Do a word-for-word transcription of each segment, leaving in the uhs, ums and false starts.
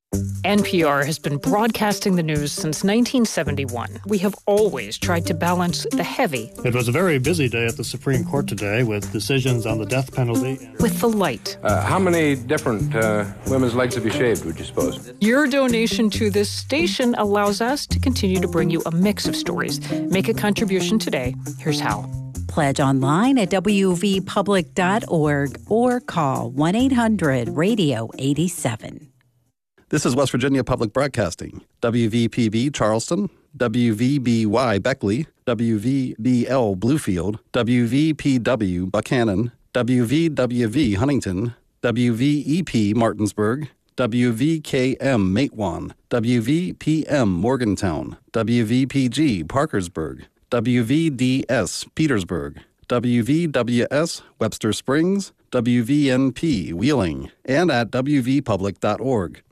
N P R has been broadcasting the news since nineteen seventy-one. We have always tried to balance the heavy. It was a very busy day at the Supreme Court today with decisions on the death penalty. With the light. Uh, how many different uh, women's legs have you shaved, would you suppose? Your donation to this station allows us to continue to bring you a mix of stories. Make a contribution today. Here's how. Pledge online at w v public dot org or call one eight hundred radio eighty-seven. This is West Virginia Public Broadcasting, W V P B Charleston, W V B Y Beckley, W V B L Bluefield, W V P W Buchanan, W V W V Huntington, W V E P Martinsburg, W V K M Matewan, W V P M Morgantown, W V P G Parkersburg, W V D S Petersburg, W V W S Webster Springs, W V N P Wheeling, and at w v public dot org.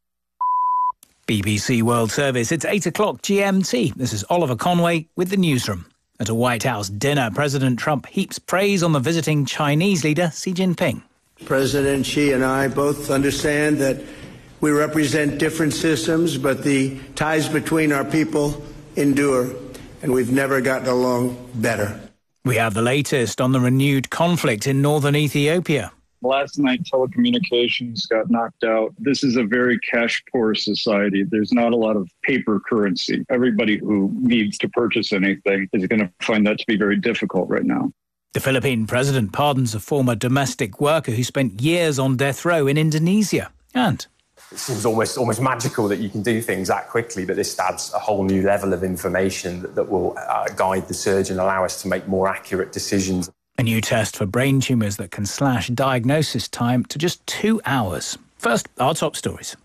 B B C World Service, it's eight o'clock G M T. This is Oliver Conway with the newsroom. At a White House dinner, President Trump heaps praise on the visiting Chinese leader Xi Jinping. President Xi and I both understand that we represent different systems, but the ties between our people endure, and we've never gotten along better. We have the latest on the renewed conflict in northern Ethiopia. Last night, telecommunications got knocked out. This is a very cash-poor society. There's not a lot of paper currency. Everybody who needs to purchase anything is going to find that to be very difficult right now. The Philippine president pardons a former domestic worker who spent years on death row in Indonesia. And it seems almost almost magical that you can do things that quickly, but this adds a whole new level of information that, that will uh, guide the surgeon, allow us to make more accurate decisions. A new test for brain tumours that can slash diagnosis time to just two hours. First, our top stories.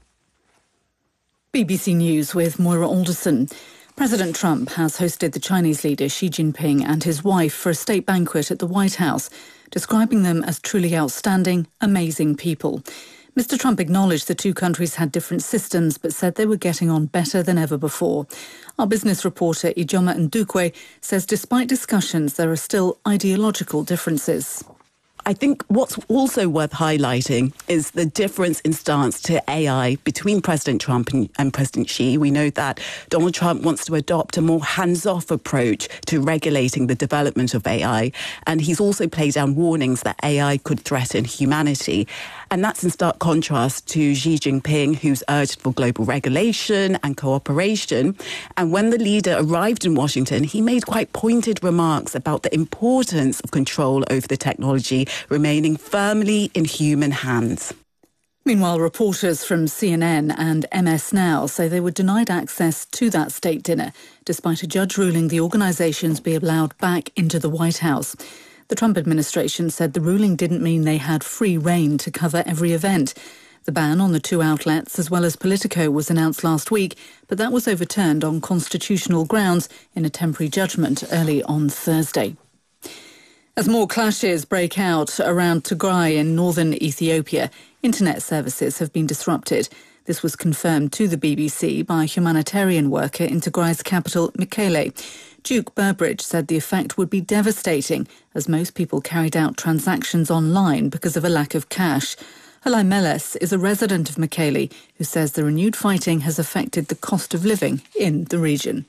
B B C News with Moira Alderson. President Trump has hosted the Chinese leader Xi Jinping and his wife for a state banquet at the White House, describing them as truly outstanding, amazing people. Mister Trump acknowledged the two countries had different systems, but said they were getting on better than ever before. Our business reporter Ijoma Ndukwe says despite discussions, there are still ideological differences. I think what's also worth highlighting is the difference in stance to A I between President Trump and, and President Xi. We know that Donald Trump wants to adopt a more hands-off approach to regulating the development of A I. And he's also played down warnings that A I could threaten humanity. And that's in stark contrast to Xi Jinping, who's urged for global regulation and cooperation. And when the leader arrived in Washington, he made quite pointed remarks about the importance of control over the technology remaining firmly in human hands. Meanwhile, reporters from C N N and M S Now say they were denied access to that state dinner, despite a judge ruling the organisations be allowed back into the White House. The Trump administration said the ruling didn't mean they had free rein to cover every event. The ban on the two outlets, as well as Politico, was announced last week, but that was overturned on constitutional grounds in a temporary judgment early on Thursday. As more clashes break out around Tigray in northern Ethiopia, internet services have been disrupted. This was confirmed to the B B C by a humanitarian worker in Tigray's capital, Mekele. Duke Burbridge said the effect would be devastating, as most people carried out transactions online because of a lack of cash. Halai Meles is a resident of Mekele who says the renewed fighting has affected the cost of living in the region.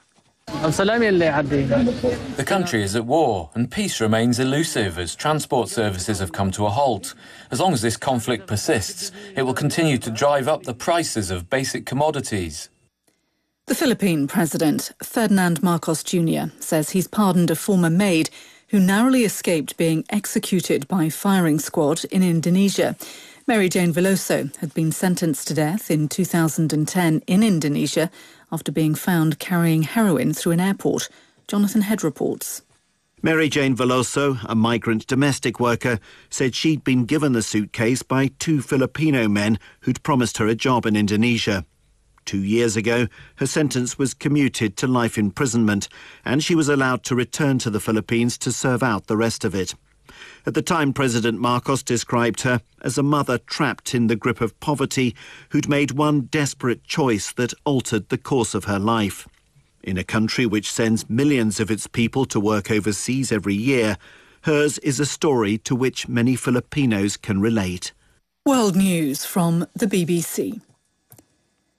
The country is at war and peace remains elusive as transport services have come to a halt. As long as this conflict persists, it will continue to drive up the prices of basic commodities. The Philippine president, Ferdinand Marcos Junior, says he's pardoned a former maid who narrowly escaped being executed by firing squad in Indonesia. Mary Jane Veloso had been sentenced to death in two thousand ten in Indonesia after being found carrying heroin through an airport. Jonathan Head reports. Mary Jane Veloso, a migrant domestic worker, said she'd been given the suitcase by two Filipino men who'd promised her a job in Indonesia. Two years ago, her sentence was commuted to life imprisonment, and she was allowed to return to the Philippines to serve out the rest of it. At the time, President Marcos described her as a mother trapped in the grip of poverty who'd made one desperate choice that altered the course of her life. In a country which sends millions of its people to work overseas every year, hers is a story to which many Filipinos can relate. World News from the B B C.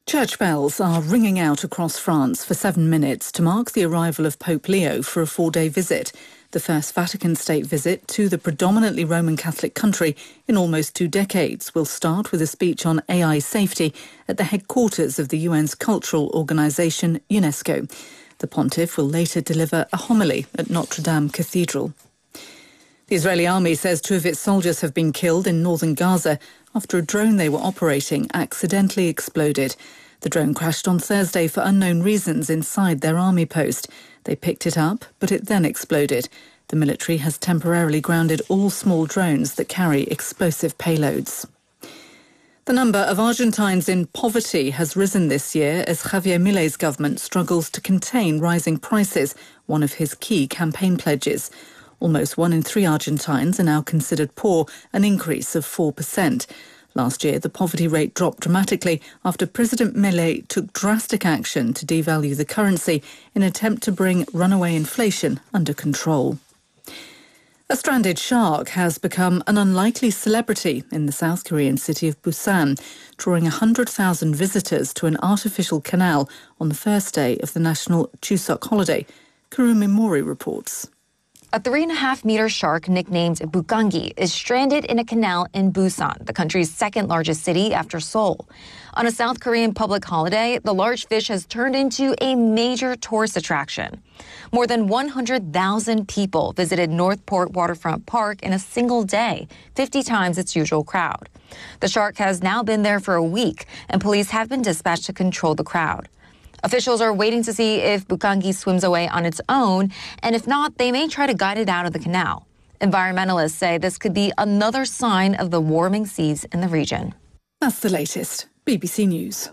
Church bells are ringing out across France for seven minutes to mark the arrival of Pope Leo for a four-day visit. The first Vatican state visit to the predominantly Roman Catholic country in almost two decades will start with a speech on A I safety at the headquarters of the U N's cultural organisation, UNESCO. The pontiff will later deliver a homily at Notre Dame Cathedral. The Israeli army says two of its soldiers have been killed in northern Gaza after a drone they were operating accidentally exploded. The drone crashed on Thursday for unknown reasons inside their army post. They picked it up, but it then exploded. The military has temporarily grounded all small drones that carry explosive payloads. The number of Argentines in poverty has risen this year as Javier Milei's government struggles to contain rising prices, one of his key campaign pledges. Almost one in three Argentines are now considered poor, an increase of four percent. Last year, the poverty rate dropped dramatically after President Milei took drastic action to devalue the currency in an attempt to bring runaway inflation under control. A stranded shark has become an unlikely celebrity in the South Korean city of Busan, drawing one hundred thousand visitors to an artificial canal on the first day of the national Chuseok holiday. Kurumi Mori reports. A three and a half meter shark nicknamed Bukangi is stranded in a canal in Busan, the country's second largest city after Seoul. On a South Korean public holiday, the large fish has turned into a major tourist attraction. More than one hundred thousand people visited Northport Waterfront Park in a single day, fifty times its usual crowd. The shark has now been there for a week, and police have been dispatched to control the crowd. Officials are waiting to see if Bukangi swims away on its own, and if not, they may try to guide it out of the canal. Environmentalists say this could be another sign of the warming seas in the region. That's the latest. B B C News.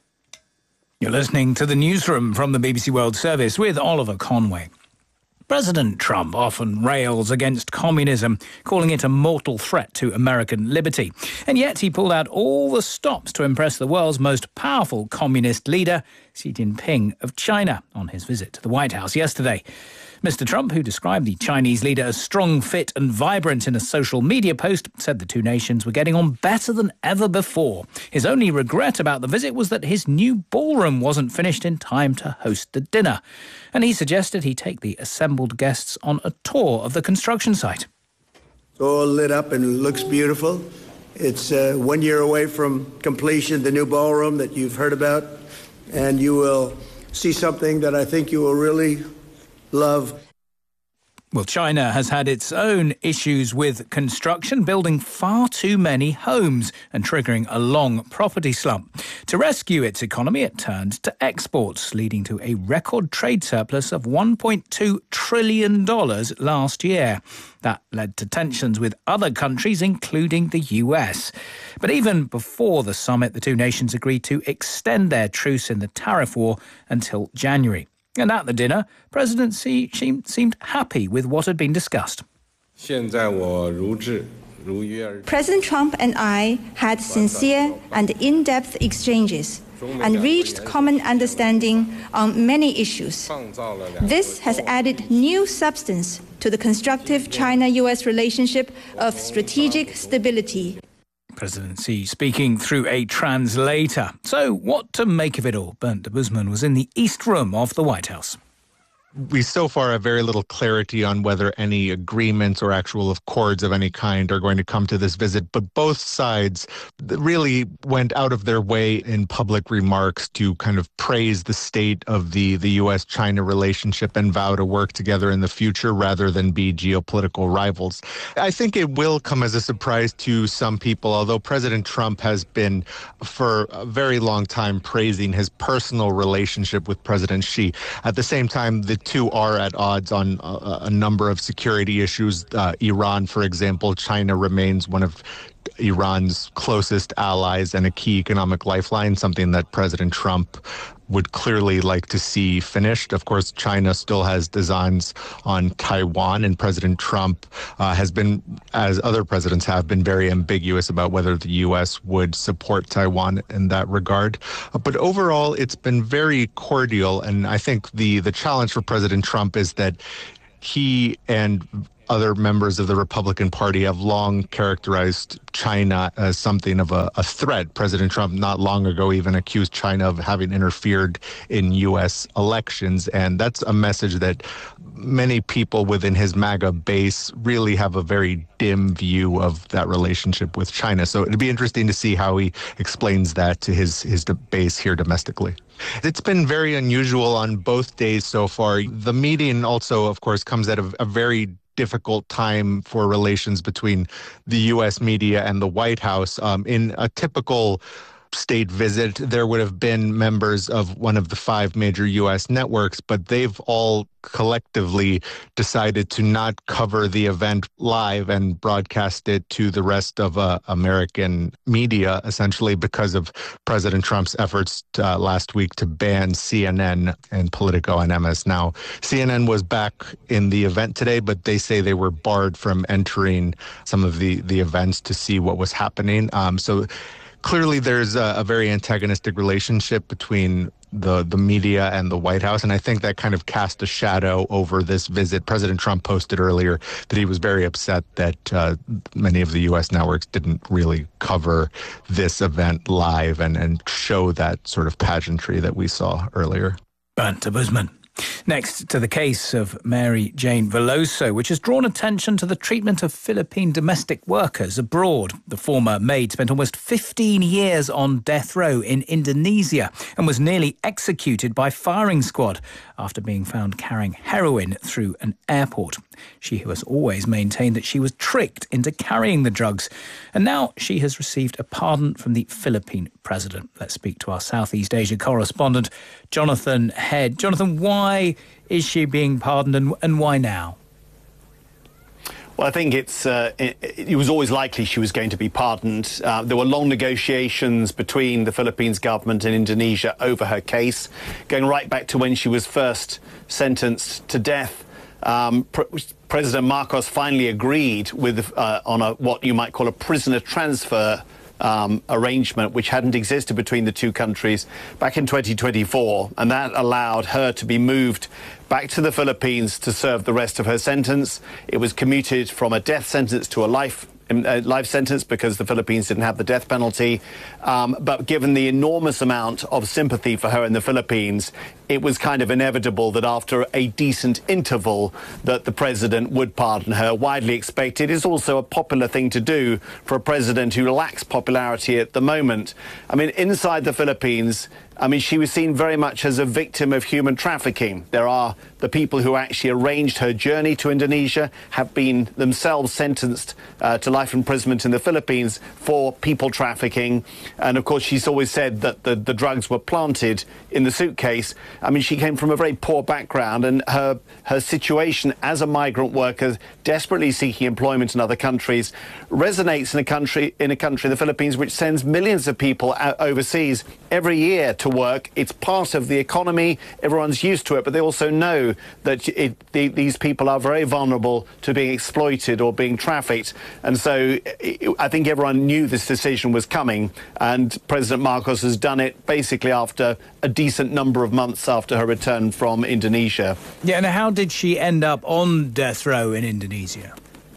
You're listening to the newsroom from the B B C World Service with Oliver Conway. President Trump often rails against communism, calling it a mortal threat to American liberty. And yet he pulled out all the stops to impress the world's most powerful communist leader, Xi Jinping of China, on his visit to the White House yesterday. Mister Trump, who described the Chinese leader as strong, fit and vibrant in a social media post, said the two nations were getting on better than ever before. His only regret about the visit was that his new ballroom wasn't finished in time to host the dinner. And he suggested he take the assembled guests on a tour of the construction site. It's all lit up and looks beautiful. It's uh, one year away from completion, the new ballroom that you've heard about. And you will see something that I think you will really love. Well, China has had its own issues with construction, building far too many homes and triggering a long property slump. To rescue its economy, it turned to exports, leading to a record trade surplus of one point two trillion dollars last year. That led to tensions with other countries, including the U S. But even before the summit, the two nations agreed to extend their truce in the tariff war until January. And at the dinner, President Xi seemed happy with what had been discussed. President Trump and I had sincere and in-depth exchanges and reached common understanding on many issues. This has added new substance to the constructive China-U S relationship of strategic stability. President Xi speaking through a translator. So what to make of it all? Bernd Debusmann was in the East Room of the White House. We so far have very little clarity on whether any agreements or actual accords of any kind are going to come to this visit, but both sides really went out of their way in public remarks to kind of praise the state of the, the U S China relationship and vow to work together in the future rather than be geopolitical rivals. I think it will come as a surprise to some people, although President Trump has been for a very long time praising his personal relationship with President Xi. At the same time, the two are at odds on a, a number of security issues. Uh, Iran, for example, China remains one of Iran's closest allies and a key economic lifeline, something that President Trump would clearly like to see finished. Of course, China still has designs on Taiwan, and President Trump uh, has been, as other presidents have, been very ambiguous about whether the U S would support Taiwan in that regard. Uh, but overall, it's been very cordial, and I think the, the challenge for President Trump is that he and other members of the Republican Party have long characterized China as something of a, a threat. President Trump not long ago even accused China of having interfered in U S elections. And that's a message that many people within his MAGA base really have a very dim view of that relationship with China. So it'd be interesting to see how he explains that to his, his base here domestically. It's been very unusual on both days so far. The meeting also, of course, comes at a, a very difficult time for relations between the U S media and the White House. Um, in a typical state visit, there would have been members of one of the five major U S networks, but they've all collectively decided to not cover the event live and broadcast it to the rest of uh, American media, essentially because of President Trump's efforts uh, last week to ban C N N and Politico and M S Now. C N N was back in the event today, but they say they were barred from entering some of the, the events to see what was happening. Um, so clearly there's a, a very antagonistic relationship between the the media and the White House, and I think that kind of cast a shadow over this visit. President Trump posted earlier that he was very upset that uh, many of the U S networks didn't really cover this event live and, and show that sort of pageantry that we saw earlier. Bernd de Busman. Next to the case of Mary Jane Veloso, which has drawn attention to the treatment of Philippine domestic workers abroad. The former maid spent almost fifteen years on death row in Indonesia and was nearly executed by firing squad after being found carrying heroin through an airport. She has always maintained that she was tricked into carrying the drugs, and now she has received a pardon from the Philippine president. Let's speak to our Southeast Asia correspondent, Jonathan Head. Jonathan, why is she being pardoned, and, and why now? Well, I think it's uh, it, it was always likely she was going to be pardoned. Uh, there were long negotiations between the Philippines government and Indonesia over her case, going right back to when she was first sentenced to death. Um, Pre- President Marcos finally agreed with uh, on a what you might call a prisoner transfer Um, arrangement, which hadn't existed between the two countries back in twenty twenty-four, and that allowed her to be moved back to the Philippines to serve the rest of her sentence. It was commuted from a death sentence to a life a life sentence because the Philippines didn't have the death penalty. Um, but given the enormous amount of sympathy for her in the Philippines, it was kind of inevitable that after a decent interval that the president would pardon her. Widely expected. It's also a popular thing to do for a president who lacks popularity at the moment. I mean, inside the Philippines, I mean, she was seen very much as a victim of human trafficking. There are the people who actually arranged her journey to Indonesia have been themselves sentenced uh, to life imprisonment in the Philippines for people trafficking. And of course, she's always said that the, the drugs were planted in the suitcase. I mean, she came from a very poor background, and her her situation as a migrant worker, desperately seeking employment in other countries, resonates in a country in a country, the Philippines, which sends millions of people out overseas every year to work. It's part of the economy. Everyone's used to it, but they also know that it, the, these people are very vulnerable to being exploited or being trafficked. And so it, I think everyone knew this decision was coming, and President Marcos has done it basically after a decent number of months after her return from Indonesia. Yeah, and how did she end up on death row in Indonesia?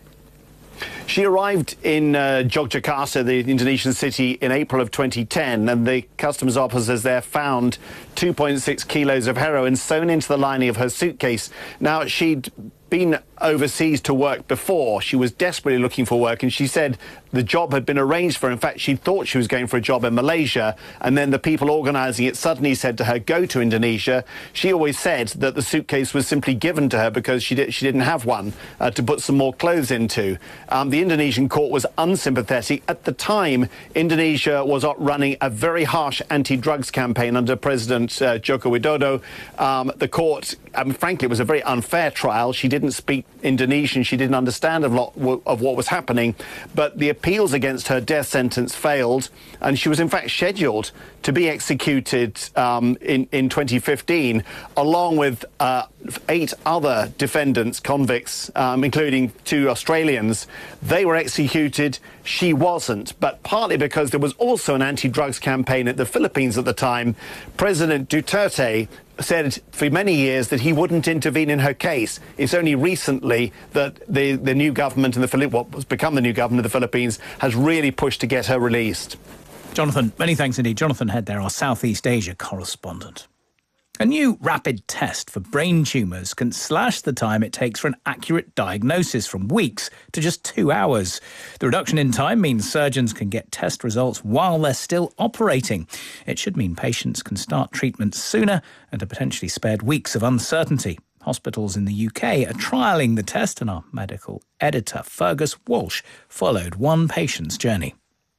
She arrived in uh, Yogyakarta, the Indonesian city, in April of twenty ten, and the customs officers there found two point six kilos of heroin sewn into the lining of her suitcase. Now, she'd been overseas to work before. She was desperately looking for work, and she said the job had been arranged for her. In fact, she thought she was going for a job in Malaysia, and then the people organising it suddenly said to her, go to Indonesia. She always said that the suitcase was simply given to her because she, did, she didn't have one uh, to put some more clothes into. Um, the Indonesian court was unsympathetic. At the time, Indonesia was running a very harsh anti-drugs campaign under President uh, Joko Widodo. Um, the court, I mean, frankly, it was a very unfair trial. She didn't speak Indonesian. She didn't understand a lot of what was happening. But the appeals against her death sentence failed, and she was in fact scheduled to be executed um, in, in twenty fifteen, along with uh, eight other defendants, convicts, um, including two Australians. They were executed. She wasn't, but partly because there was also an anti-drugs campaign at the Philippines at the time. President Duterte said for many years that he wouldn't intervene in her case. It's only recently that the, the new government in the Philippines, what has become the new government of the Philippines, has really pushed to get her released. Jonathan, many thanks indeed. Jonathan Head there, our Southeast Asia correspondent. A new rapid test for brain tumours can slash the time it takes for an accurate diagnosis from weeks to just two hours. The reduction in time means surgeons can get test results while they're still operating. It should mean patients can start treatment sooner and are potentially spared weeks of uncertainty. Hospitals in the U K are trialling the test, and our medical editor, Fergus Walsh, followed one patient's journey.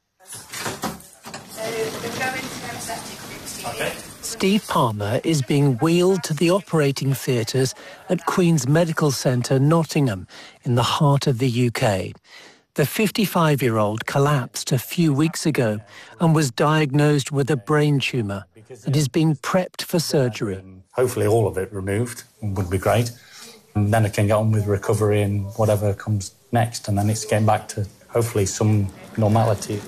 Steve Palmer is being wheeled to the operating theatres at Queen's Medical Centre, Nottingham, in the heart of the U K. The fifty-five-year-old collapsed a few weeks ago and was diagnosed with a brain tumour and is being prepped for surgery. Hopefully all of it removed would be great. And then I can get on with recovery and whatever comes next, and then it's getting back to hopefully some normality.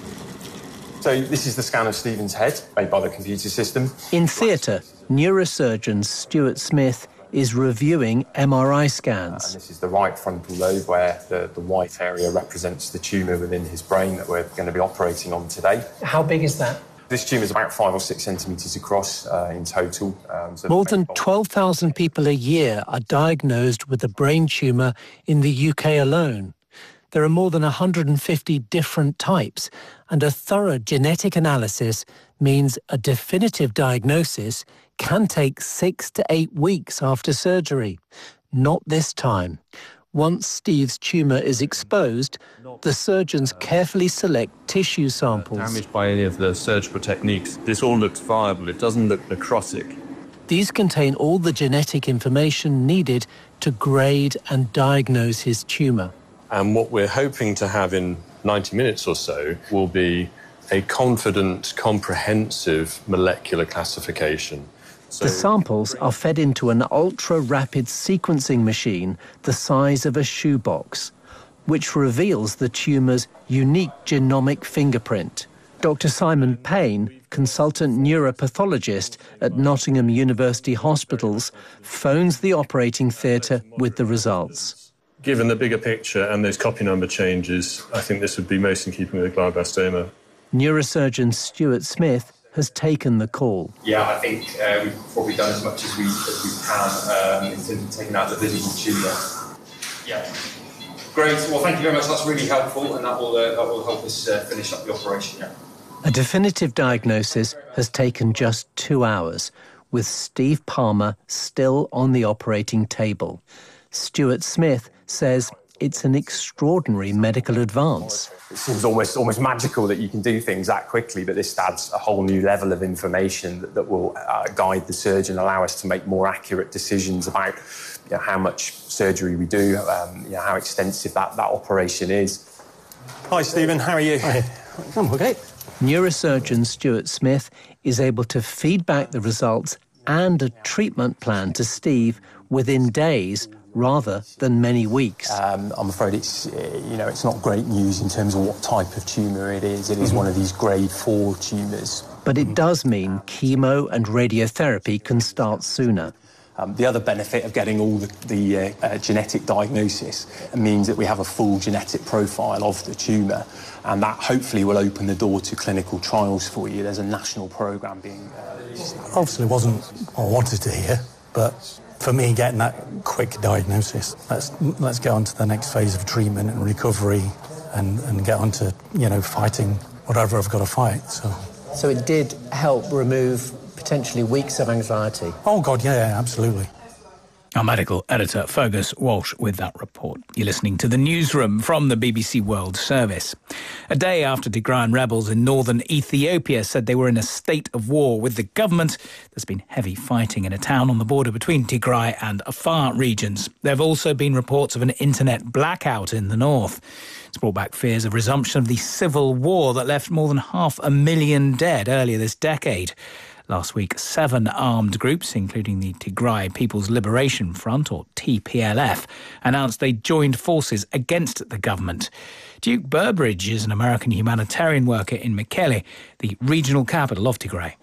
So this is the scan of Stephen's head made by the computer system. In theatre, neurosurgeon Stuart Smith is reviewing M R I scans. Uh, and this is the right frontal lobe where the, the white area represents the tumour within his brain that we're going to be operating on today. How big is that? This tumour is about five or six centimetres across uh, in total. Um, so More than twelve thousand people a year are diagnosed with a brain tumour in the U K alone. There are more than one hundred fifty different types, and a thorough genetic analysis means a definitive diagnosis can take six to eight weeks after surgery. Not this time. Once Steve's tumour is exposed, the surgeons carefully select tissue samples. Damaged by any of the surgical techniques. This all looks viable. It doesn't look necrotic. These contain all the genetic information needed to grade and diagnose his tumour. And what we're hoping to have in ninety minutes or so will be a confident, comprehensive molecular classification. So the samples are fed into an ultra-rapid sequencing machine the size of a shoebox, which reveals the tumour's unique genomic fingerprint. Doctor Simon Payne, consultant neuropathologist at Nottingham University Hospitals, phones the operating theatre with the results. Given the bigger picture and those copy number changes, I think this would be most in keeping with glioblastoma. Neurosurgeon Stuart Smith has taken the call. Yeah, I think uh, we've probably done as much as we, as we can um, in terms of taking out the visible tumour. Yeah. Great. Well, thank you very much. That's really helpful, and that will, uh, that will help us uh, finish up the operation, yeah. A definitive diagnosis has taken just two hours, with Steve Palmer still on the operating table. Stuart Smith says it's an extraordinary medical advance. It seems almost almost magical that you can do things that quickly, but this adds a whole new level of information that, that will uh, guide the surgeon, allow us to make more accurate decisions about you know, how much surgery we do, um, you know, how extensive that, that operation is. Hi, Stephen. How are you? Hi. I'm okay. Neurosurgeon Stuart Smith is able to feed back the results and a treatment plan to Steve within days rather than many weeks. Um, I'm afraid it's, you know, it's not great news in terms of what type of tumour it is. It is one of these grade four tumours. But it does mean chemo and radiotherapy can start sooner. Um, the other benefit of getting all the, the uh, uh, genetic diagnosis means that we have a full genetic profile of the tumour, and that hopefully will open the door to clinical trials for you. There's a national programme being... Uh, Obviously wasn't what I wanted to hear, but for me, getting that quick diagnosis, let's let's get on to the next phase of treatment and recovery and, and get on to, you know, fighting whatever I've got to fight. So, so it did help remove potentially weeks of anxiety? Oh, God, yeah, yeah, absolutely. Our medical editor, Fergus Walsh, with that report. You're listening to The Newsroom from the B B C World Service. A day after Tigrayan rebels in northern Ethiopia said they were in a state of war with the government, there's been heavy fighting in a town on the border between Tigray and Afar regions. There have also been reports of an internet blackout in the north. It's brought back fears of resumption of the civil war that left more than half a million dead earlier this decade. Last week, seven armed groups, including the Tigray People's Liberation Front, or T P L F, announced they joined forces against the government. Duke Burbridge is an American humanitarian worker in Mekelle, the regional capital of Tigray.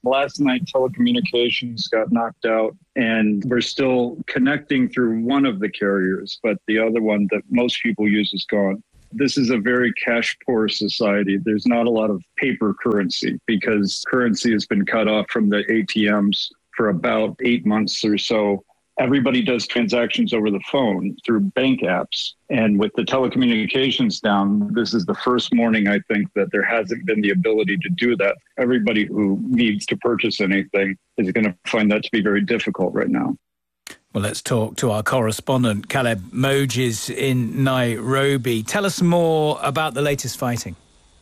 Last night, telecommunications got knocked out, and we're still connecting through one of the carriers, but the other one that most people use is gone. This is a very cash-poor society. There's not a lot of paper currency because currency has been cut off from the A T Ms for about eight months or so. Everybody does transactions over the phone through bank apps. And with the telecommunications down, this is the first morning, I think, that there hasn't been the ability to do that. Everybody who needs to purchase anything is going to find that to be very difficult right now. Well, let's talk to our correspondent, Caleb Moges in Nairobi. Tell us more about the latest fighting.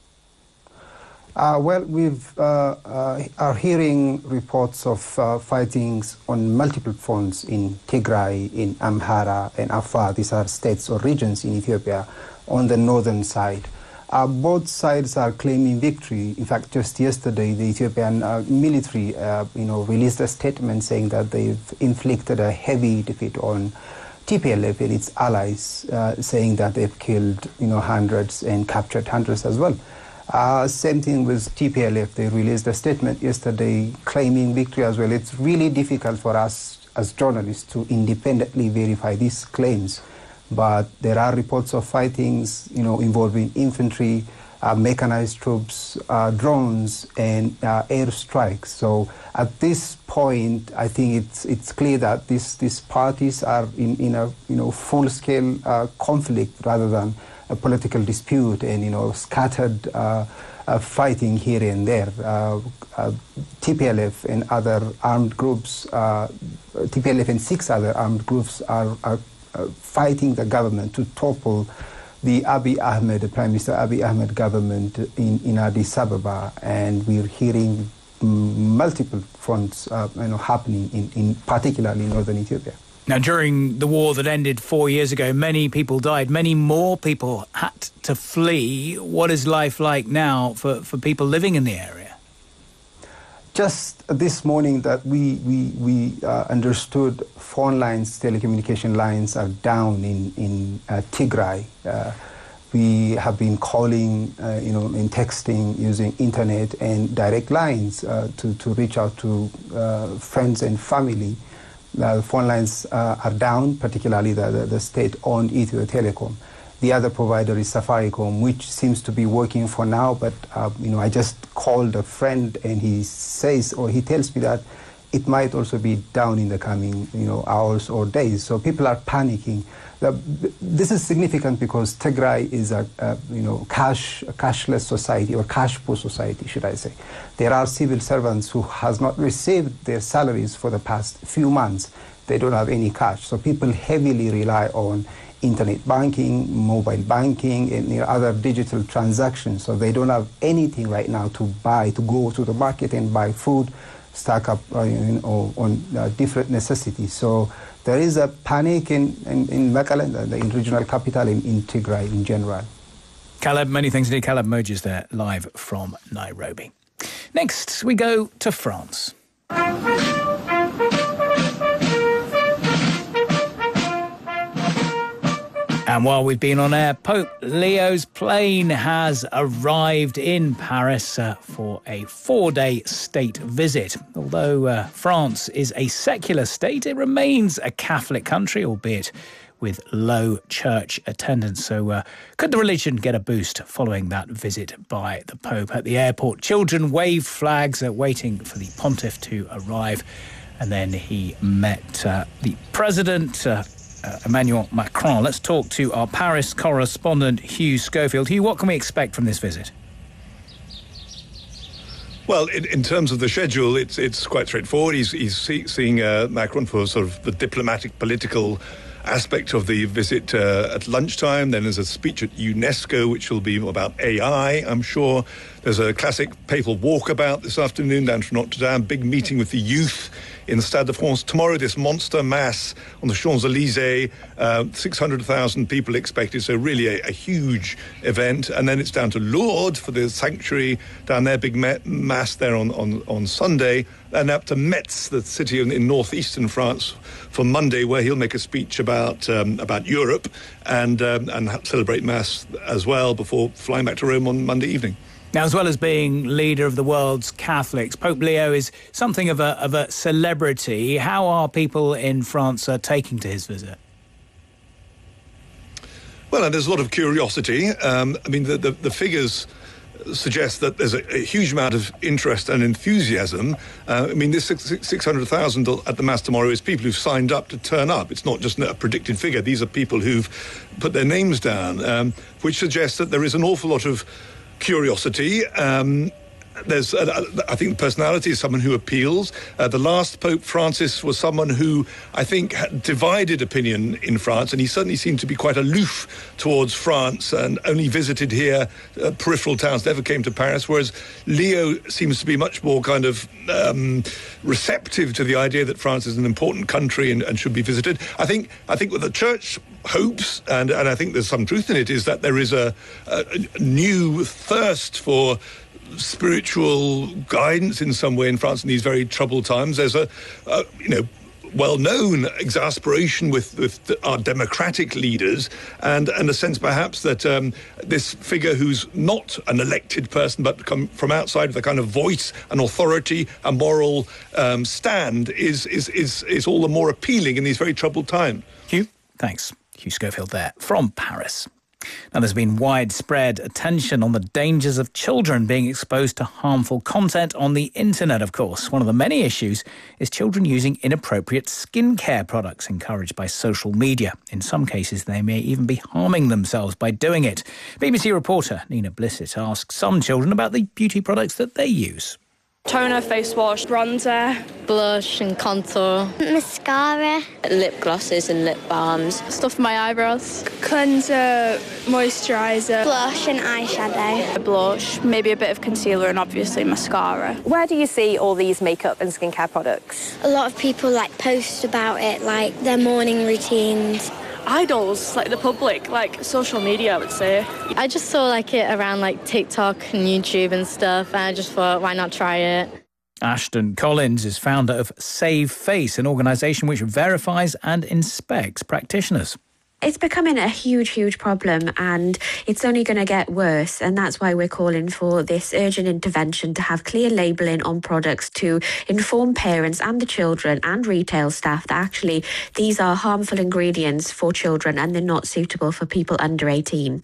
Uh, well, we've uh, uh, are hearing reports of uh, fightings on multiple fronts in Tigray, in Amhara and Afar. These are states or regions in Ethiopia on the northern side. Uh, both sides are claiming victory. In fact, just yesterday, the Ethiopian uh, military, uh, you know, released a statement saying that they've inflicted a heavy defeat on T P L F and its allies, uh, saying that they've killed, you know, hundreds and captured hundreds as well. Uh, same thing with T P L F. They released a statement yesterday claiming victory as well. It's really difficult for us as journalists to independently verify these claims. But there are reports of fightings, you know, involving infantry, uh, mechanized troops, uh, drones, and uh, airstrikes. So at this point, I think it's it's clear that these these parties are in, in a you know full-scale uh, conflict rather than a political dispute and, you know, scattered uh, uh, fighting here and there. Uh, uh, T P L F and other armed groups, uh, T P L F and six other armed groups are, are uh, fighting the government to topple the Abiy Ahmed, the Prime Minister Abiy Ahmed government in, in Addis Ababa. And we're hearing multiple fronts uh, you know, happening, in, in particularly in northern Ethiopia. Now, during the war that ended four years ago, many people died. Many more people had to flee. What is life like now for, for people living in the area? Just this morning that we, we, we uh, understood phone lines, telecommunication lines are down in, in uh, Tigray. Uh, we have been calling, uh, you know, and texting using internet and direct lines uh, to, to reach out to uh, friends and family. Uh, the phone lines uh, are down, particularly the, the, the state-owned Ethio Telecom. The other provider is Safaricom, which seems to be working for now, but uh, you know, I just called a friend and he says, or he tells me that it might also be down in the coming you know, hours or days. So people are panicking. The, this is significant because Tigray is a, a you know cash a cashless society, or cash poor society, should I say. There are civil servants who has not received their salaries for the past few months. They don't have any cash, so people heavily rely on internet banking, mobile banking, and you know, other digital transactions. So they don't have anything right now to buy, to go to the market and buy food, stack up uh, you know, on uh, different necessities. So there is a panic in, in, in Mekelle, the in regional capital, in, in Tigray in general. Caleb, many thanks indeed. Caleb Moges there, live from Nairobi. Next, we go to France. And while we've been on air, Pope Leo's plane has arrived in Paris uh, for a four-day state visit. Although uh, France is a secular state, it remains a Catholic country, albeit with low church attendance. So uh, could the religion get a boost following that visit by the Pope? At the airport, children waved flags uh, waiting for the pontiff to arrive. And then he met uh, the president, uh, Uh, Emmanuel Macron. Let's talk to our Paris correspondent, Hugh Schofield. Hugh, what can we expect from this visit? Well, in, in terms of the schedule, it's it's quite straightforward. He's, he's see, seeing uh, Macron for sort of the diplomatic, political aspect of the visit uh, at lunchtime. Then there's a speech at UNESCO, which will be about A I, I'm sure. There's a classic papal walkabout this afternoon down to Notre Dame, big meeting with the youth in the Stade de France. Tomorrow, this monster mass on the Champs-Élysées, uh, six hundred thousand people expected, so really a, a huge event. And then it's down to Lourdes for the sanctuary down there, big ma- mass there on, on, on Sunday. And up to Metz, the city in, in northeastern France, for Monday, where he'll make a speech about um, about Europe and um, and celebrate Mass as well before flying back to Rome on Monday evening. Now, as well as being leader of the world's Catholics, Pope Leo is something of a, of a celebrity. How are people in France uh, taking to his visit? Well, and there's a lot of curiosity. Um, I mean, the, the, the figures suggest that there's a, a huge amount of interest and enthusiasm. Uh, I mean, this six hundred thousand at the Mass tomorrow is people who've signed up to turn up. It's not just a predicted figure. These are people who've put their names down, um, which suggests that there is an awful lot of curiosity. Um, There's, uh, I think, the personality is someone who appeals. Uh, the last Pope Francis was someone who, I think, had divided opinion in France, and he certainly seemed to be quite aloof towards France and only visited here uh, peripheral towns, never came to Paris, whereas Leo seems to be much more kind of um, receptive to the idea that France is an important country and, and should be visited. I think, I think what the Church hopes, and, and I think there's some truth in it, is that there is a, a, a new thirst for spiritual guidance in some way in France in these very troubled times. There's a, uh, you know, well-known exasperation with, with our democratic leaders, and, and a sense perhaps that um, this figure who's not an elected person but come from outside with a kind of voice and authority, a moral um, stand is, is, is, is all the more appealing in these very troubled times. Hugh, thanks. Hugh Schofield there from Paris. Now, there's been widespread attention on the dangers of children being exposed to harmful content on the internet, of course. One of the many issues is children using inappropriate skincare products encouraged by social media. In some cases, they may even be harming themselves by doing it. B B C reporter Nina Blissett asked some children about the beauty products that they use. Toner, face wash, bronzer, blush and contour, mascara, lip glosses and lip balms, stuff for my eyebrows, cleanser, moisturiser, blush and eyeshadow, a blush, maybe a bit of concealer and obviously mascara. Where do you see all these makeup and skincare products? A lot of people like post about it, like their morning routines. Idols, like the public, like social media, I would say. I just saw like it around like TikTok and YouTube and stuff, and I just thought, why not try it? Ashton Collins is founder of Save Face, an organisation which verifies and inspects practitioners. It's becoming a huge, huge problem, and it's only going to get worse. And that's why we're calling for this urgent intervention to have clear labelling on products to inform parents and the children and retail staff that actually these are harmful ingredients for children and they're not suitable for people under eighteen.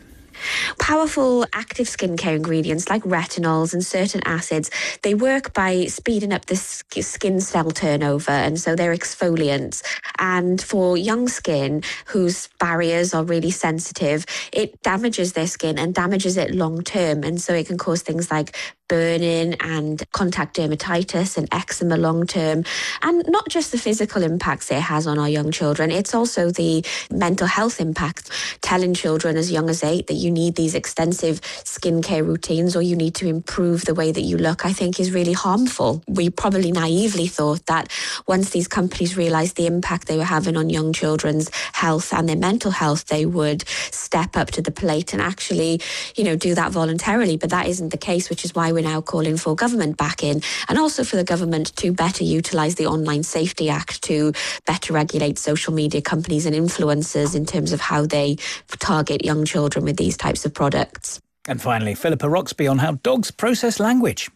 Powerful active skincare ingredients like retinols and certain acids, they work by speeding up the skin cell turnover, and so they're exfoliants. And for young skin whose barriers are really sensitive, it damages their skin and damages it long term, and so it can cause things like burning and contact dermatitis and eczema long term. And not just the physical impacts it has on our young children, it's also the mental health impact. Telling children as young as eight that you need these extensive skincare routines or you need to improve the way that you look, I think is really harmful. We probably naively thought that once these companies realised the impact they were having on young children's health and their mental health, they would step up to the plate and actually, you know, do that voluntarily. But that isn't the case, which is why we're now calling for government back-in and also for the government to better utilise the Online Safety Act to better regulate social media companies and influencers in terms of how they target young children with these types of products. And finally, Philippa Roxby on how dogs process language.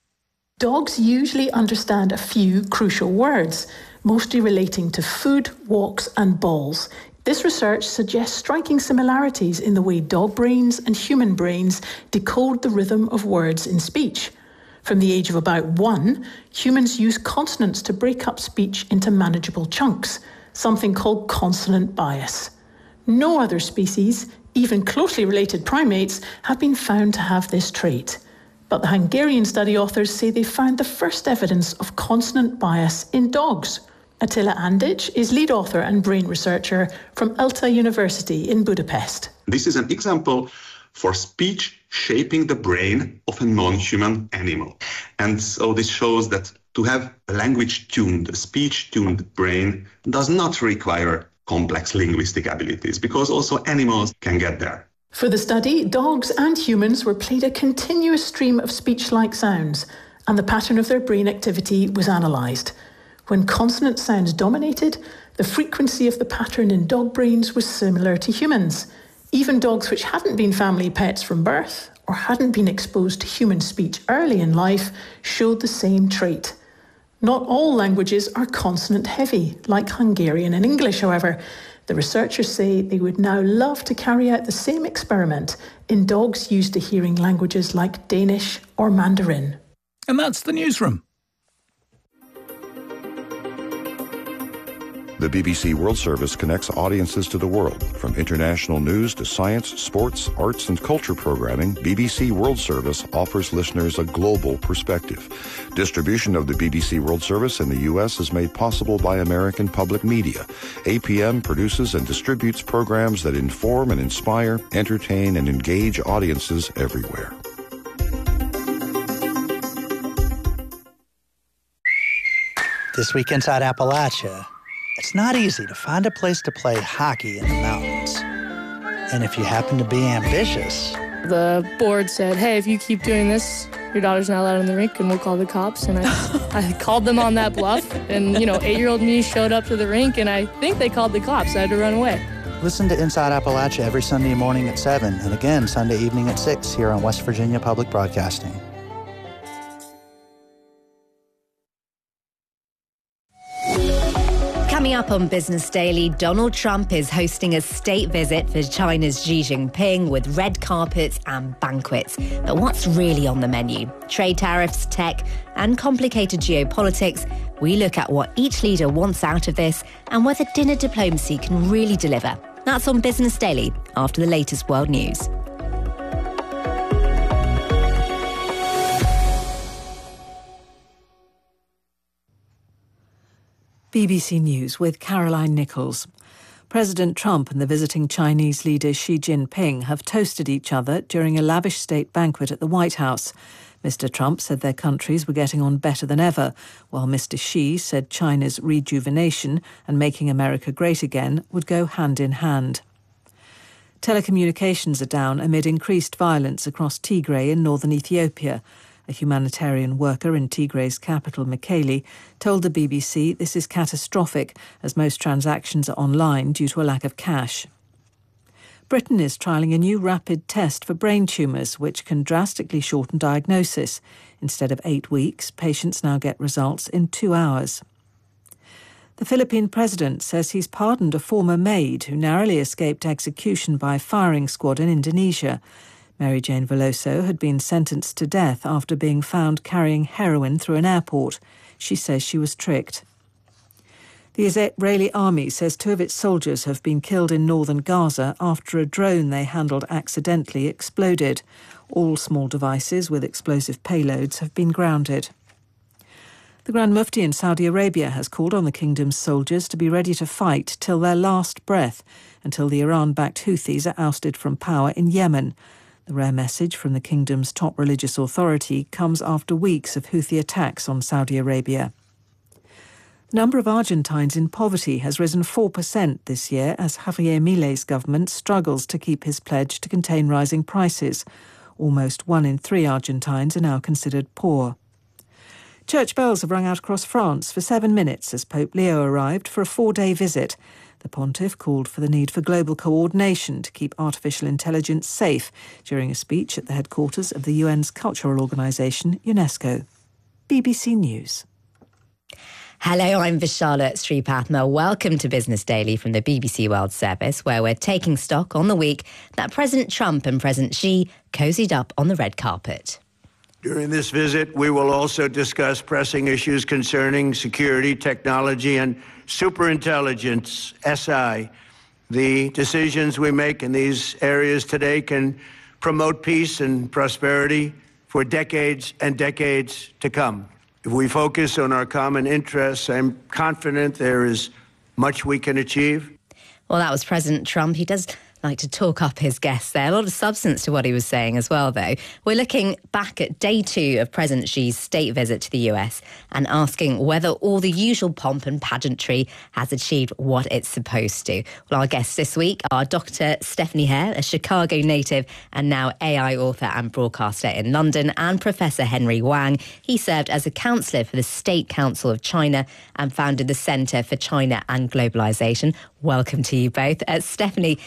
Dogs usually understand a few crucial words, mostly relating to food, walks and balls. This research suggests striking similarities in the way dog brains and human brains decode the rhythm of words in speech. From the age of about one, humans use consonants to break up speech into manageable chunks, something called consonant bias. No other species, even closely related primates, have been found to have this trait. But the Hungarian study authors say they found the first evidence of consonant bias in dogs. Attila Andic is lead author and brain researcher from ELTE University in Budapest. This is an example for speech shaping the brain of a non-human animal. And so this shows that to have a language-tuned, a speech-tuned brain does not require complex linguistic abilities, because also animals can get there. For the study, dogs and humans were played a continuous stream of speech-like sounds, and the pattern of their brain activity was analysed. When consonant sounds dominated, the frequency of the pattern in dog brains was similar to humans. Even dogs which hadn't been family pets from birth or hadn't been exposed to human speech early in life showed the same trait. Not all languages are consonant heavy, like Hungarian and English, however. The researchers say they would now love to carry out the same experiment in dogs used to hearing languages like Danish or Mandarin. And that's the newsroom. The B B C World Service connects audiences to the world. From international news to science, sports, arts, and culture programming, B B C World Service offers listeners a global perspective. Distribution of the B B C World Service in the U S is made possible by American Public Media. A P M produces and distributes programs that inform and inspire, entertain, and engage audiences everywhere. This week inside Appalachia, it's not easy to find a place to play hockey in the mountains. And if you happen to be ambitious... The board said, hey, if you keep doing this, your daughter's not allowed in the rink and we'll call the cops. And I, I called them on that bluff. And, you know, eight-year-old me showed up to the rink and I think they called the cops. I had to run away. Listen to Inside Appalachia every Sunday morning at seven and again Sunday evening at six here on West Virginia Public Broadcasting. Coming up on Business Daily, Donald Trump is hosting a state visit for China's Xi Jinping with red carpets and banquets. But what's really on the menu? Trade tariffs, tech, and complicated geopolitics. We look at what each leader wants out of this and whether dinner diplomacy can really deliver. That's on Business Daily after the latest world news. B B C News with Caroline Nichols. President Trump and the visiting Chinese leader Xi Jinping have toasted each other during a lavish state banquet at the White House. Mister Trump said their countries were getting on better than ever, while Mister Xi said China's rejuvenation and making America great again would go hand in hand. Telecommunications are down amid increased violence across Tigray in northern Ethiopia. A humanitarian worker in Tigray's capital, Mekelle, told the B B C this is catastrophic as most transactions are online due to a lack of cash. Britain is trialling a new rapid test for brain tumours which can drastically shorten diagnosis. Instead of eight weeks, patients now get results in two hours. The Philippine president says he's pardoned a former maid who narrowly escaped execution by a firing squad in Indonesia. Mary Jane Veloso had been sentenced to death after being found carrying heroin through an airport. She says she was tricked. The Israeli army says two of its soldiers have been killed in northern Gaza after a drone they handled accidentally exploded. All small devices with explosive payloads have been grounded. The Grand Mufti in Saudi Arabia has called on the kingdom's soldiers to be ready to fight till their last breath, until the Iran-backed Houthis are ousted from power in Yemen. The rare message from the kingdom's top religious authority comes after weeks of Houthi attacks on Saudi Arabia. The number of Argentines in poverty has risen four percent this year as Javier Milei's government struggles to keep his pledge to contain rising prices. Almost one in three Argentines are now considered poor. Church bells have rung out across France for seven minutes as Pope Leo arrived for a four-day visit. The pontiff called for the need for global coordination to keep artificial intelligence safe during a speech at the headquarters of the U N's cultural organisation, UNESCO. B B C News. Hello, I'm Vishala Sripathma. Welcome to Business Daily from the B B C World Service, where we're taking stock on the week that President Trump and President Xi cozied up on the red carpet. During this visit, we will also discuss pressing issues concerning security, technology, and superintelligence, S I. The decisions we make in these areas today can promote peace and prosperity for decades and decades to come. If we focus on our common interests, I'm confident there is much we can achieve. Well, that was President Trump. He does like to talk up his guests there. A lot of substance to what he was saying as well, though. We're looking back at day two of President Xi's state visit to the U S and asking whether all the usual pomp and pageantry has achieved what it's supposed to. Well, our guests this week are Doctor Stephanie Hare, a Chicago native and now A I author and broadcaster in London, and Professor Henry Wang. He served as a counsellor for the State Council of China and founded the Centre for China and Globalisation. Welcome to you both. Uh, Stephanie, it's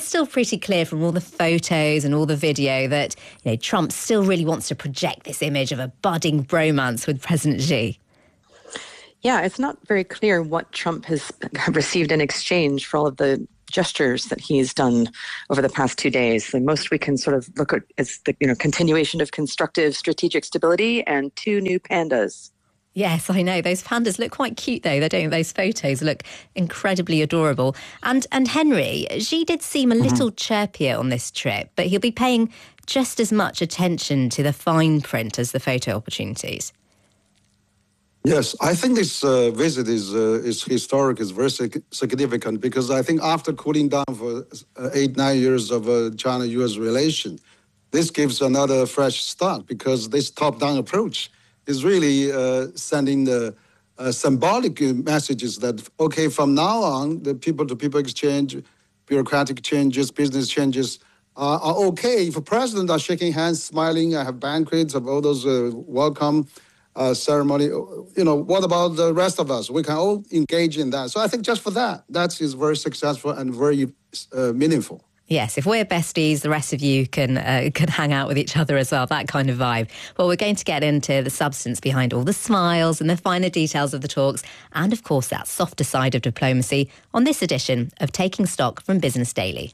still pretty clear from all the photos and all the video that, you know, Trump still really wants to project this image of a budding bromance with President Xi. Yeah, it's not very clear what Trump has received in exchange for all of the gestures that he's done over the past two days. The most we can sort of look at is the you know continuation of constructive strategic stability and two new pandas. Yes, I know. Those pandas look quite cute, though. They don't. Those photos look incredibly adorable. And and Henry, Xi did seem a little mm-hmm. chirpier on this trip, but he'll be paying just as much attention to the fine print as the photo opportunities. Yes, I think this uh, visit is uh, is historic, is very sig- significant, because I think after cooling down for uh, eight, nine years of uh, China-U S relation, this gives another fresh start, because this top-down approach is really uh, sending the uh, symbolic messages that, okay, from now on, the people-to-people exchange, bureaucratic changes, business changes uh, are okay. If a president are shaking hands, smiling, I have banquets of all those uh, welcome Uh, ceremony, you know, what about the rest of us? We can all engage in that. So I think just for that, that is very successful and very uh, meaningful. Yes, if we're besties, the rest of you can uh, can hang out with each other as well, that kind of vibe. Well, we're going to get into the substance behind all the smiles and the finer details of the talks, and of course that softer side of diplomacy on this edition of Taking Stock from Business Daily.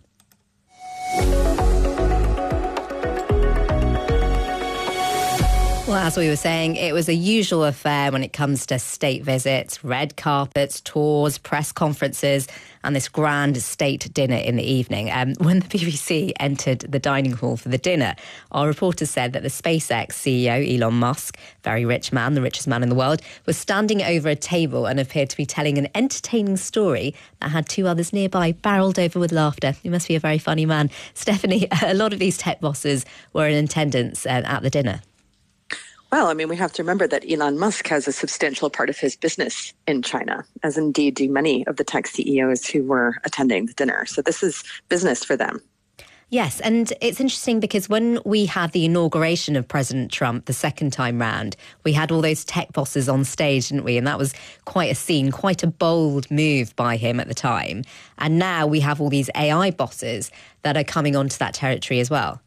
Well, as we were saying, it was a usual affair when it comes to state visits, red carpets, tours, press conferences, and this grand state dinner in the evening. Um, when the B B C entered the dining hall for the dinner, our reporter said that the SpaceX C E O, Elon Musk, very rich man, the richest man in the world, was standing over a table and appeared to be telling an entertaining story that had two others nearby barreled over with laughter. He must be a very funny man. Stephanie, a lot of these tech bosses were in attendance uh, at the dinner. Well, I mean, we have to remember that Elon Musk has a substantial part of his business in China, as indeed do many of the tech C E Os who were attending the dinner. So this is business for them. Yes, and it's interesting because when we had the inauguration of President Trump the second time round, we had all those tech bosses on stage, didn't we? And that was quite a scene, quite a bold move by him at the time. And now we have all these A I bosses that are coming onto that territory as well.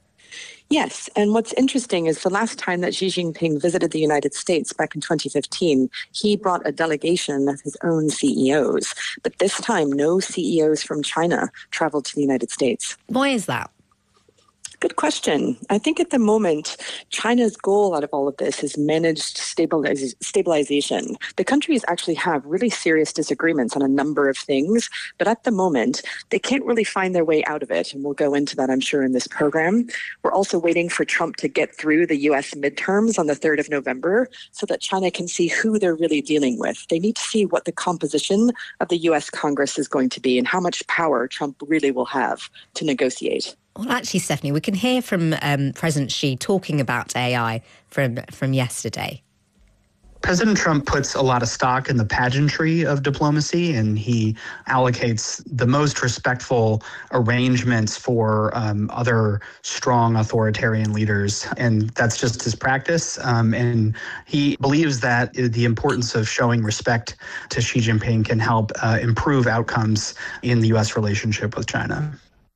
Yes, and what's interesting is the last time that Xi Jinping visited the United States back in twenty fifteen, he brought a delegation of his own C E Os. But this time, no C E Os from China traveled to the United States. Why is that? Good question. I think at the moment, China's goal out of all of this is managed stabiliz- stabilization. The countries actually have really serious disagreements on a number of things, but at the moment, they can't really find their way out of it. And we'll go into that, I'm sure, in this program. We're also waiting for Trump to get through the U S midterms on the third of November so that China can see who they're really dealing with. They need to see what the composition of the U S Congress is going to be and how much power Trump really will have to negotiate. Well, actually, Stephanie, we can hear from um, President Xi talking about A I from from yesterday. President Trump puts a lot of stock in the pageantry of diplomacy, and he allocates the most respectful arrangements for um, other strong authoritarian leaders. And that's just his practice. Um, and he believes that the importance of showing respect to Xi Jinping can help uh, improve outcomes in the U S relationship with China.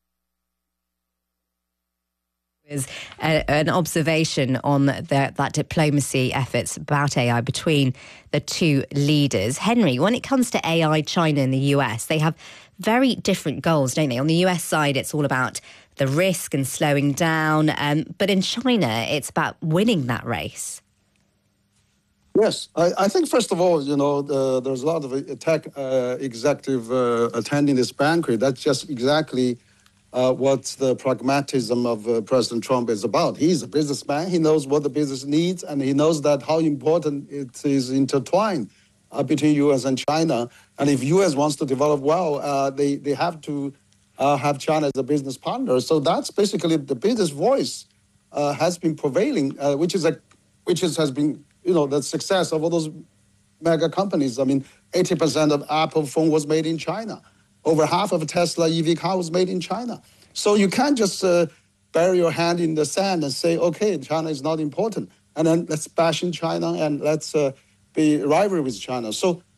Is a, an observation on the, that diplomacy efforts about A I between the two leaders. Henry, when it comes to A I, China and the U S, they have very different goals, don't they? On the U S side, it's all about the risk and slowing down. Um, but in China, it's about winning that race. Yes, I, I think, first of all, you know, the, there's a lot of tech uh, executive uh, attending this banquet. That's just exactly Uh, what the pragmatism of uh, President Trump is about. He's a businessman. He knows what the business needs, and he knows that how important it is intertwined uh, between U S and China. And if U S wants to develop well, uh, they, they have to uh, have China as a business partner. So that's basically the business voice uh, has been prevailing, uh, which is a, which is, has been, you know, the success of all those mega companies. I mean, eighty percent of Apple phone was made in China. Over half of a Tesla E V car was made in China. So you can't just uh, bury your hand in the sand and say, okay, China is not important. And then let's bash in China and let's uh, be rival with China. So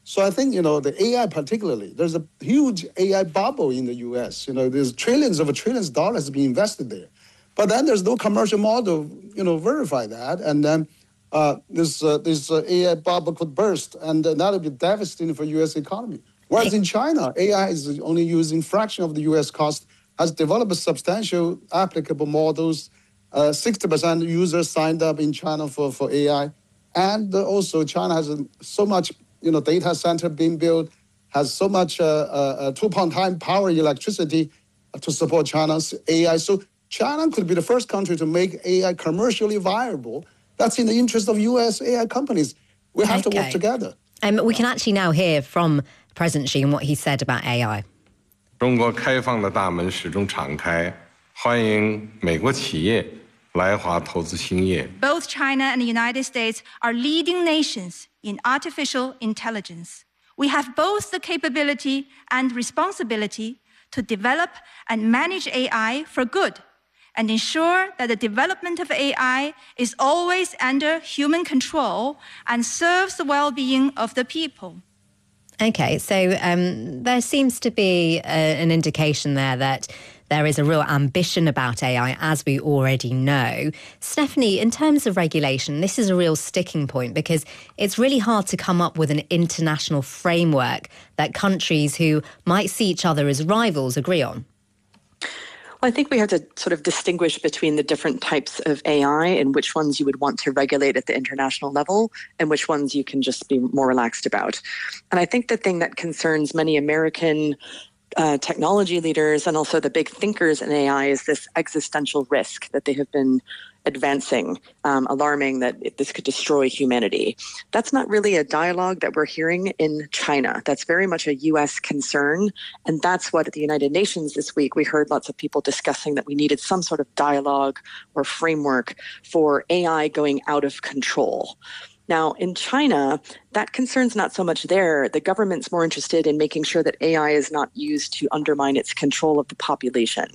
So I think, you know, the A I particularly, there's a huge A I bubble in the U S. You know, there's trillions of trillions of dollars being invested there. But then there's no commercial model, you know, verify that. And then uh, this, uh, this uh, A I bubble could burst, and uh, that would be devastating for U S economy. Whereas in China, A I is only using fraction of the U S cost, has developed substantial applicable models. Uh, sixty percent users signed up in China for, for A I. And uh, also China has uh, so much, you know, data center being built, has so much uh, uh, two-point-time power electricity to support China's A I. So China could be the first country to make A I commercially viable. That's in the interest of U S A I companies. We have okay. to work together. Um, we can actually now hear from President Xi and what he said about A I. 中国开放的大门始终敞开，欢迎美国企业来华投资兴业。 Both China and the United States are leading nations in artificial intelligence. We have both the capability and responsibility to develop and manage A I for good and ensure that the development of A I is always under human control and serves the well-being of the people. Okay, so um, there seems to be a, an indication there that there is a real ambition about A I, as we already know. Stephanie, in terms of regulation, this is a real sticking point because it's really hard to come up with an international framework that countries who might see each other as rivals agree on. Well, I think we have to sort of distinguish between the different types of A I and which ones you would want to regulate at the international level and which ones you can just be more relaxed about. And I think the thing that concerns many American uh, technology leaders and also the big thinkers in A I is this existential risk that they have been advancing, um, alarming that this could destroy humanity. That's not really a dialogue that we're hearing in China. That's very much a U S concern. And that's what at the United Nations this week, we heard lots of people discussing that we needed some sort of dialogue or framework for A I going out of control. Now, in China, that concern's not so much there. The government's more interested in making sure that A I is not used to undermine its control of the population.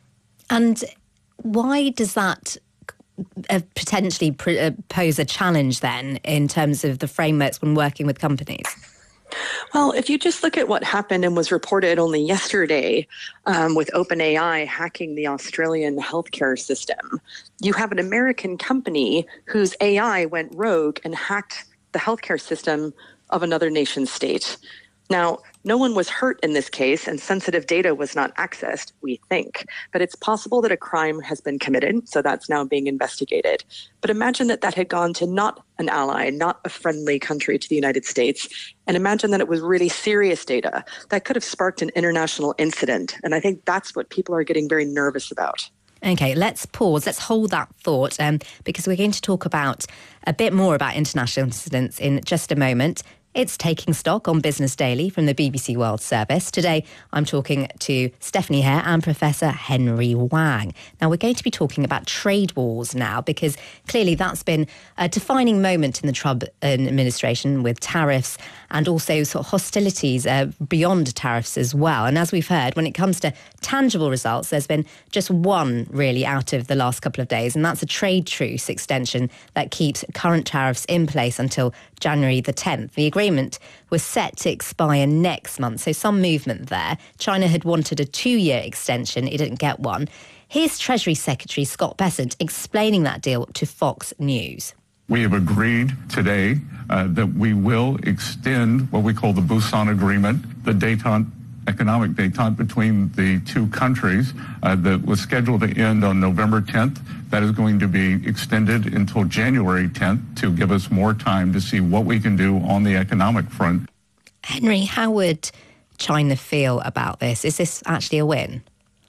And why does that Uh, potentially pr- uh, pose a challenge then in terms of the frameworks when working with companies? Well, if you just look at what happened and was reported only yesterday um, with OpenAI hacking the Australian healthcare system, you have an American company whose A I went rogue and hacked the healthcare system of another nation state. Now, no one was hurt in this case, and sensitive data was not accessed, we think. But it's possible that a crime has been committed, so that's now being investigated. But imagine that that had gone to not an ally, not a friendly country to the United States, and imagine that it was really serious data that could have sparked an international incident. And I think that's what people are getting very nervous about. Okay, let's pause. Let's hold that thought um, because we're going to talk about a bit more about international incidents in just a moment. It's Taking Stock on Business Daily from the B B C World Service. Today, I'm talking to Stephanie Hare and Professor Henry Wang. Now, we're going to be talking about trade wars now because clearly that's been a defining moment in the Trump administration with tariffs and also sort of hostilities uh, beyond tariffs as well. And as we've heard, when it comes to tangible results, there's been just one really out of the last couple of days, and that's a trade truce extension that keeps current tariffs in place until January the tenth. The agreement was set to expire next month, so some movement there. China had wanted a two-year extension. It didn't get one. Here's Treasury Secretary Scott Bessent explaining that deal to Fox News. We have agreed today uh, that we will extend what we call the Busan Agreement, the détente, economic détente between the two countries uh, that was scheduled to end on November tenth. That is going to be extended until January tenth to give us more time to see what we can do on the economic front. Henry, how would China feel about this? Is this actually a win?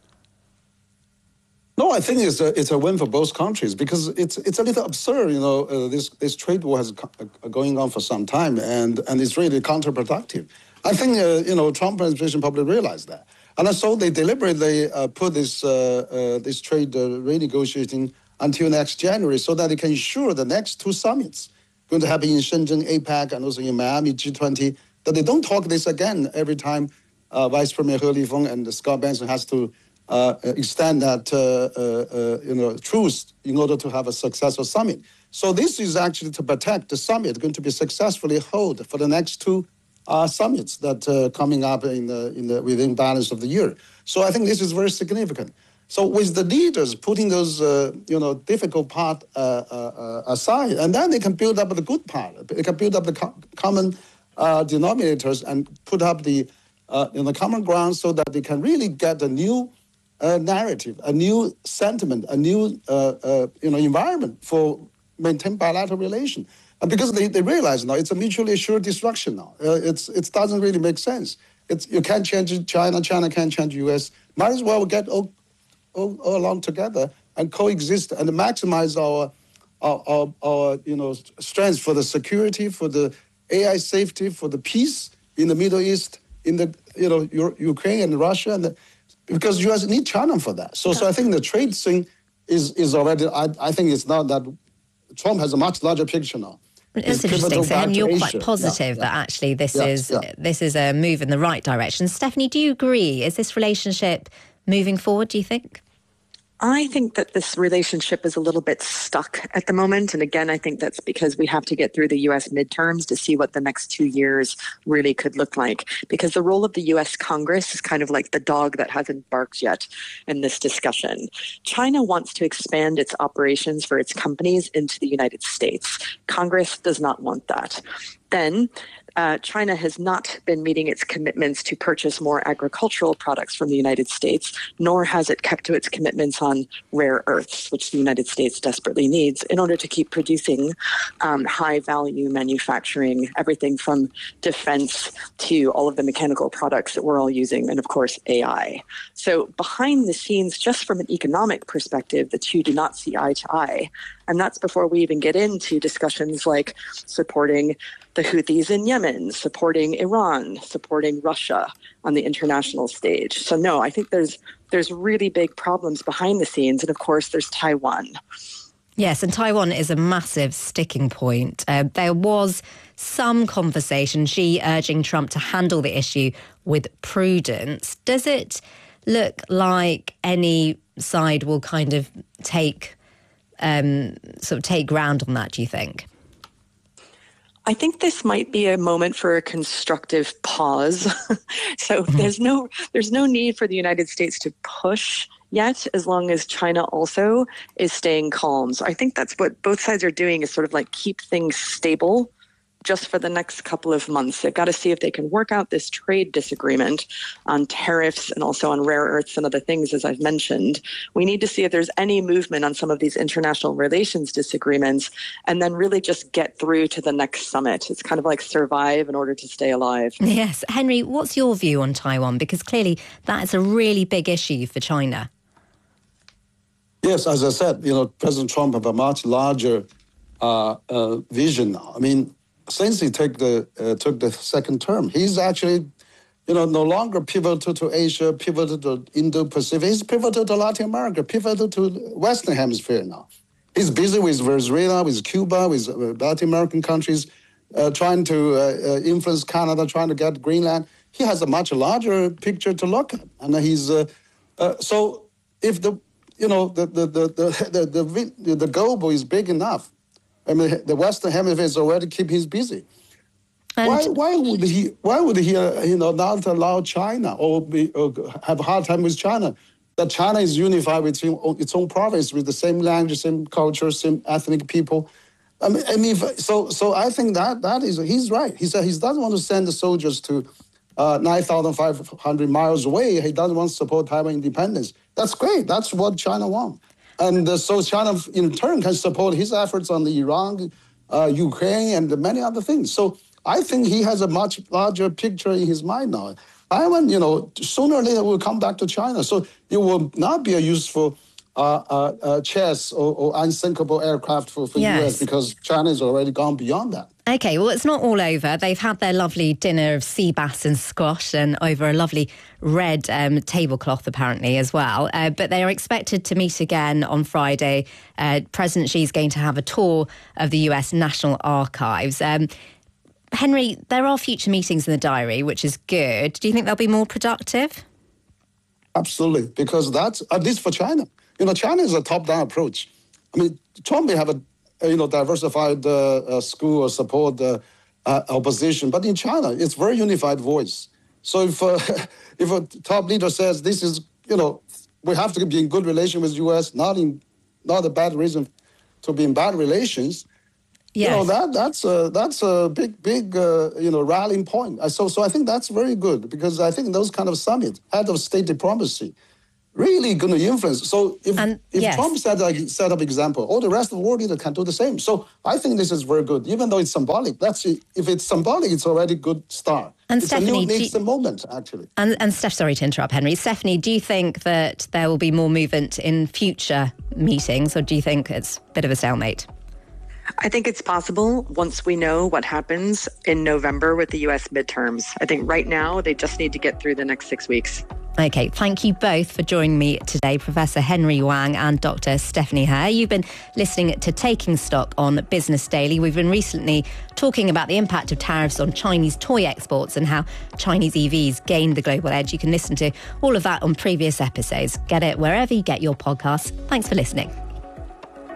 No, I think it's a, it's a win for both countries because it's it's a little absurd, you know, uh, this this trade war has co- uh, going on for some time and, and it's really counterproductive. I think, uh, you know, Trump administration probably realized that. And so they deliberately uh, put this uh, uh, this trade uh, renegotiating until next January so that they can ensure the next two summits going to happen in Shenzhen, APEC, and also in Miami, G twenty, that they don't talk this again every time uh, Vice Premier He Lifeng and Scott Bessent has to uh, extend that, uh, uh, uh, you know, truce in order to have a successful summit. So this is actually to protect the summit going to be successfully held for the next two uh, summits that uh, coming up in the, in the within balance of the year. So I think this is very significant. So with the leaders putting those, uh, you know, difficult part uh, uh, aside, and then they can build up the good part. They can build up the co- common uh, denominators and put up the, uh, you know, common ground so that they can really get a new uh, narrative, a new sentiment, a new, uh, uh, you know, environment for maintain bilateral relation. And because they, they realize now it's a mutually assured destruction now. Uh, it's it doesn't really make sense. It's you can't change China, China can't change U S. Might as well get all, all, all along together and coexist and maximize our, our, our, our you know strengths for the security, for the A I safety, for the peace in the Middle East, in the you know Ukraine and Russia, and the, because U S need China for that. So so I think the trade thing is is already. I I think it's not that. Trump has a much larger picture now. It's interesting. So, and you're quite positive yeah, that actually this yeah, is yeah. this is a move in the right direction. Stephanie, do you agree? Is this relationship moving forward, do you think? I think that this relationship is a little bit stuck at the moment. And again, I think that's because we have to get through the U S midterms to see what the next two years really could look like. Because the role of the U S Congress is kind of like the dog that hasn't barked yet in this discussion. China wants to expand its operations for its companies into the United States. Congress does not want that. Then Uh, China has not been meeting its commitments to purchase more agricultural products from the United States, nor has it kept to its commitments on rare earths, which the United States desperately needs in order to keep producing um, high-value manufacturing, everything from defense to all of the mechanical products that we're all using, and of course, A I. So behind the scenes, just from an economic perspective, the two do not see eye to eye. And that's before we even get into discussions like supporting the Houthis in Yemen, supporting Iran, supporting Russia on the international stage. So no, I think there's there's really big problems behind the scenes. And of course, there's Taiwan. Yes, and Taiwan is a massive sticking point. Uh, there was some conversation, Xi urging Trump to handle the issue with prudence. Does it look like any side will kind of take um, sort of take ground on that, do you think? I think this might be a moment for a constructive pause. So mm-hmm. there's no there's no need for the United States to push yet, as long as China also is staying calm. So I think that's what both sides are doing, is sort of like keep things stable just for the next couple of months. They've got to see if they can work out this trade disagreement on tariffs and also on rare earths and other things, as I've mentioned. We need to see if there's any movement on some of these international relations disagreements, and then really just get through to the next summit. It's kind of like survive in order to stay alive. Yes. Henry, what's your view on Taiwan? Because clearly that is a really big issue for China. Yes, as I said, you know, President Trump have a much larger uh, uh, vision now. I mean, since he took the uh, took the second term, he's actually, you know, no longer pivoted to Asia, pivoted to Indo-Pacific. He's pivoted to Latin America, pivoted to Western Hemisphere now. He's busy with Venezuela, with Cuba, with Latin American countries, uh, trying to uh, uh, influence Canada, trying to get Greenland. He has a much larger picture to look at, and he's uh, uh, so if the you know the the the the the, the, the global is big enough. I mean, the Western Hemisphere is already keeping him busy. And why, why would he? Why would he? Uh, you know, not allow China or, be, or have a hard time with China? That China is unified with its own province, with the same language, same culture, same ethnic people. I mean, I mean, so so I think that that is he's right. He said he doesn't want to send the soldiers to uh, nine thousand five hundred miles away. He doesn't want to support Taiwan independence. That's great. That's what China wants. And uh, so China, in turn, can support his efforts on the Iran, uh, Ukraine, and many other things. So I think he has a much larger picture in his mind now. Taiwan, you know, sooner or later will come back to China. So it will not be a useful uh, uh, uh, chess or, or unsinkable aircraft for, for yes. U S because China has already gone beyond that. OK, well, it's not all over. They've had their lovely dinner of sea bass and squash and over a lovely red um, tablecloth, apparently, as well. Uh, but they are expected to meet again on Friday. Uh, President Xi is going to have a tour of the U S National Archives. Um, Henry, there are future meetings in the diary, which is good. Do you think they'll be more productive? Absolutely, because that's, at least for China. You know, China is a top-down approach. I mean, Trump may have a you know, diversified uh, uh, school or support uh, uh, opposition. But in China, it's very unified voice. So if uh, if a top leader says this is, you know, we have to be in good relation with the U S, not in not a bad reason to be in bad relations. Yes. You know, that that's a that's a big big uh, you know rallying point. So so I think that's very good, because I think those kind of summits, head of state diplomacy, really going to influence. So if, and, if yes. Trump set, like, set up example, all the rest of the world leaders can do the same. So I think this is very good, even though it's symbolic. That's if it's symbolic, it's already a good start. And it's Stephanie, a new, it's a moment, actually. And, and Steph, sorry to interrupt, Henry. Stephanie, do you think that there will be more movement in future meetings, or do you think it's a bit of a stalemate? I think it's possible once we know what happens in November with the U S midterms. I think right now they just need to get through the next six weeks. OK, thank you both for joining me today, Professor Henry Wang and Doctor Stephanie Hare. You've been listening to Taking Stock on Business Daily. We've been recently talking about the impact of tariffs on Chinese toy exports and how Chinese E Vs gained the global edge. You can listen to all of that on previous episodes. Get it wherever you get your podcasts. Thanks for listening.